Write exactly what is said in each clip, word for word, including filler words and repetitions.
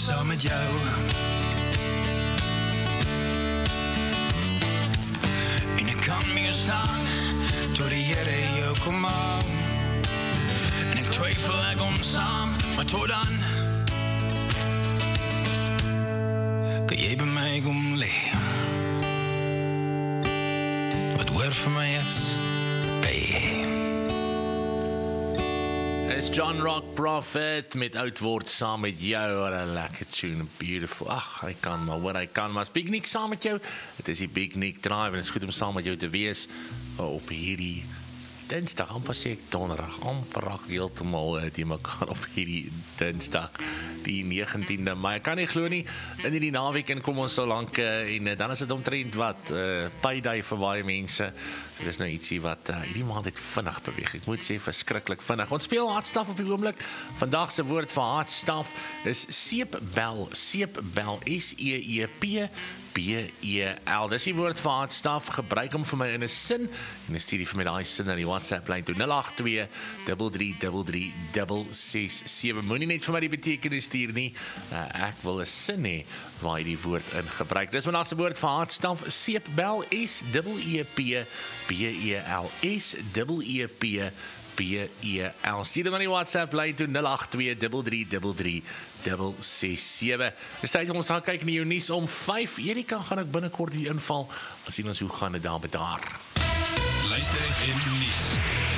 saam met jou. En ek kan meer staan, tot die Here jou kom aan. En ek twyfel ek om saam, maar tot dan, kan jy by my kom lê. Wat hoor vir my is, baie. It's John Rock Prophet met Oud Word saam met jou. Wat 'n lekker tune, beautiful. Ag, hy kan maar, hoor, hy kan maar. Is Big Nick saam met jou? Dit is die Big Nick Drive en het is goed om saam met jou te wees op hierdie Dinsdag, amper sê ek donderdag, amper raak heeltemal die mekaar op hierdie Dinsdag, die negentiende Mei. Ek kan nie glo nie, in hierdie naweek en kom ons so lank, en dan is dit omtrent wat, uh, payday vir baie mense. Dit is nou ietsie wat uh, hierdie maand het vinnig beweeg. Ek moet sê, verskriklik vinnig. Ons speel hartstaf op die oomblik. Vandag se woord vir hartstaf is seepbel, seepbel, S E E P B E L. Dis die woord vir hartstaf. Gebruik hom vir my in 'n sin en dan stuur jy vir my daai sin na die WhatsApp lyn toe nul agt twee drie drie drie drie ses ses sewe. Moenie net vir my die betekenis stuur nie. Uh, ek wil 'n sin hê waar jy die woord in gebruik. Dis vandag se woord vir hartstaf, seepbel, S E E P B E L, S E E P B E L. Stuur dit aan die WhatsApp lyn toe nul agt twee drie drie drie drie ses ses sewe. Dis tyd om ons gaan kyk na jou nuus om vyf. Erika gaan ek binnekort hier inval. Ons sien ons hoe gaan dit daar met daar. Luister en nuus.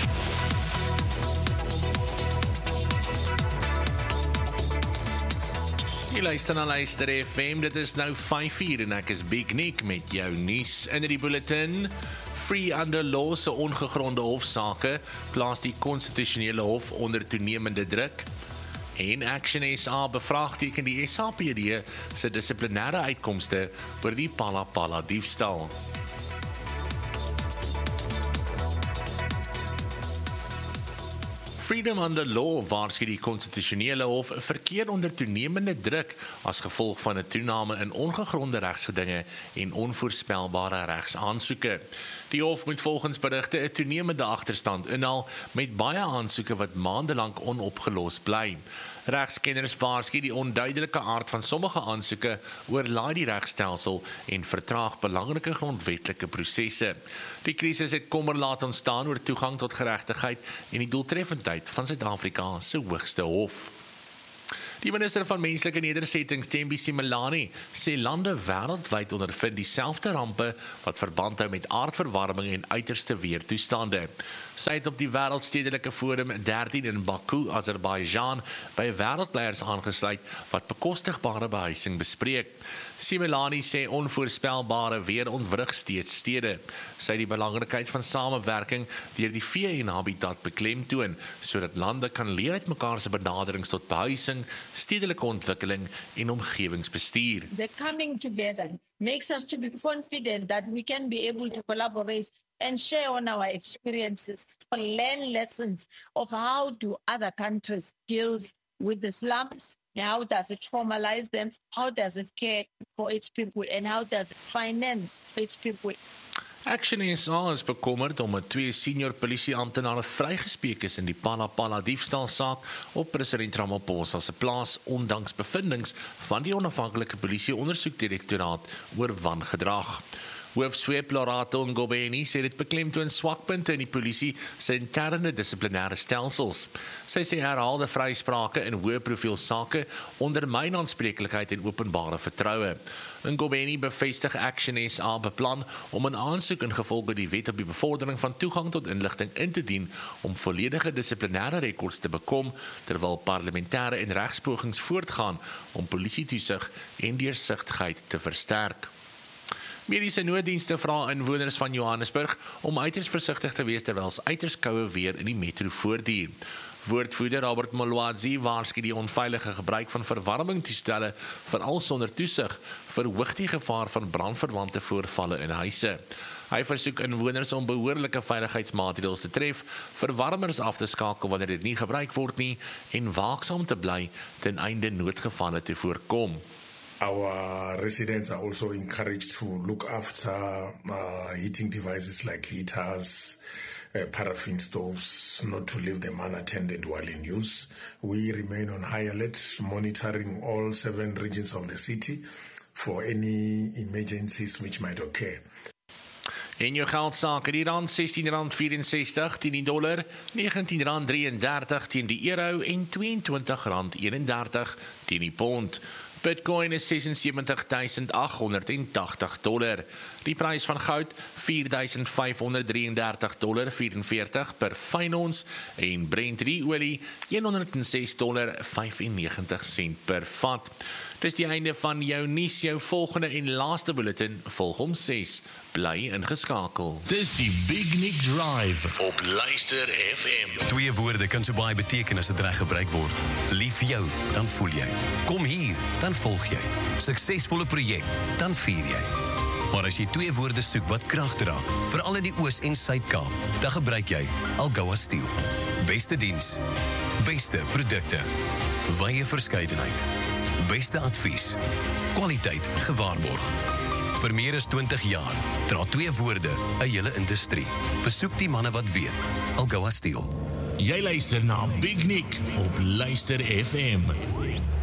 Jy luister na Luister F M, dit is nou vyf uur en ek is Big Nick met jou nuus in die bulletin. Free Under Law se ongegronde hofsaake plaas die konstitusionele hof onder toenemende druk. En Action S A bevraagteken die S A P D se dissiplinêre uitkomste oor die Pala Pala diefstal. Freedom Under Law waarsku die konstitusionele hof verkeer onder toenemende druk as gevolg van 'n toename in ongegronde regsgedinge en onvoorspelbare regsaansoeke. Die hof moet volgens berigte 'n toenemende agterstand inhaal met baie aansoeke wat maande lank onopgelos bly. Regskenners waarsku die onduidelike aard van sommige aansoeke oorlaai die regstelsel en vertraag belangrike grondwetlike prosesse. Die krisis het kommer laat ontstaan oor toegang tot geregtigheid en die doeltreffendheid van Suid-Afrika se hoogste hof. Die minister van Menslike Nedersettings, Thembi Simelane, sê lande wêreldwyd ondervind dieselfde rampe wat verband hou met aardverwarming en uiterste weertoestande. Sy het op die Wêreldstedelike Forum dertien in Baku, Azerbaijan, by wêreldleiers aangesluit wat bekostigbare behuising bespreek. Simelane sê onvoorspelbare weer ontwrig steeds stede. Sy het die belangrikheid van samewerking deur die vee en habitat beklemtoon, sodat lande kan leer uit mekaar se benaderings tot behuising, stedelike ontwikkeling en omgewingsbestuur. The coming together makes us to be confident that we can be able to collaborate and share on our experiences, learn lessons of how do other countries deal with the slums, how does it formalize them, how does it care for its people, and how does it finance its people. Action S A is bekommerd omdat twee senior polisieamptenare vrygespreek is in die Pala Pala diefstalsaak op president Ramaphosa se plaas, ondanks bevindings van die onafhanklike polisie ondersoekdirektoraat oor wangedrag. Hoofsweep Lorato Ngobeni sê dit beklemtoon swakpunte in die polisie se interne dissiplinêre stelsels. Sy sê herhaalde vrysprake in hoë profiel sake ondermyn aanspreeklikheid en openbare vertroue. Ngobeni bevestig Action S A beplan om 'n aansoek ingevolge die wet op die bevordering van toegang tot inligting in te dien om volledige dissiplinêre rekords te bekom, terwyl parlementêre en regspogings voortgaan om polisietoesig en deursigtigheid te versterk. Mediese nooddienste vra inwoners van Johannesburg om uiters versigtig te wees terwyl uiters koue weer in die metro voortduur. Woordvoerder Robert Molwazi waarsku die onveilige gebruik van verwarmingstoestelle veral sonder toesig verhoog die gevaar van brandverwante voorvalle in huise. Hy versoek inwoners om behoorlike veiligheidsmaatreëls te tref, verwarmers af te skakel wanneer dit nie gebruik word nie en waaksaam te bly ten einde noodgevalle te voorkom. Our residents are also encouraged to look after uh, heating devices like heaters, uh, paraffin stoves not to leave them unattended while in use. We remain on high alert, monitoring all seven regions of the city for any emergencies which might occur. En jou geldsaak, die rand sestien rand vyf-en-sestig teen die dollar, negentien rand drie-en-dertig teen die euro en tweeëntwintig rand een-en-dertig teen die pond. Bitcoin is ses en sewentig tuisend agt honderd agtig dollar. Die prys van goud vier duisend vyf honderd drieëndertig dollar vierenveertig per fyn ons en Brent olie een honderd ses dollar vyfennegentig sent per vat. Dis die einde van jou nuus, jou volgende en laaste bulletin volg om ses. Bly ingeskakel. Dis die Big Nick Drive Op Luister F M. Twee woorde kan so baie beteken as dit reg gebruik word. Lief vir jou, dan voel jy. Kom hier, dan volg jy. Suksesvolle projek, dan vier jy. Maar as jy twee woorde soek wat krag dra, veral in die Oos- en Suid-Kaap, dan gebruik jy Algoa Steel. Beste diens, beste produkte, wye verskeidenheid, beste advies, kwaliteit gewaarborg. Vir meer as twintig jaar dra twee woorde 'n hele industrie. Besoek die manne wat weet. Algoa Steel. Jy luister na Big Nick op Luister F M.